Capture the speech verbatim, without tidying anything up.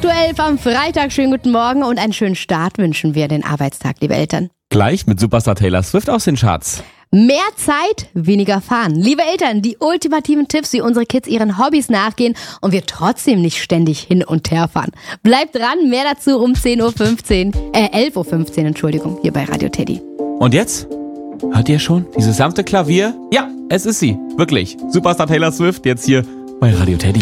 acht Uhr elf am Freitag. Schönen guten Morgen und einen schönen Start wünschen wir den Arbeitstag, liebe Eltern. Gleich mit Superstar Taylor Swift aus den Charts. Mehr Zeit, weniger fahren. Liebe Eltern, die ultimativen Tipps, wie unsere Kids ihren Hobbys nachgehen und wir trotzdem nicht ständig hin und her fahren. Bleibt dran, mehr dazu um zehn Uhr fünfzehn, äh elf Uhr fünfzehn, Entschuldigung, hier bei Radio Teddy. Und jetzt? Hört ihr schon? Dieses sanfte Klavier? Ja, es ist sie. Wirklich. Superstar Taylor Swift jetzt hier bei Radio Teddy.